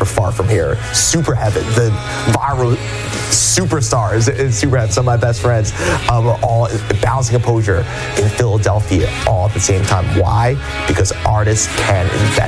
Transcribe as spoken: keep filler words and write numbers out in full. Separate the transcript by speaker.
Speaker 1: far from here. Superheaven, the viral superstars in Superheaven, some of my best friends, um, are all balancing composure in Philadelphia all at the same time. Why? Because artists can invent.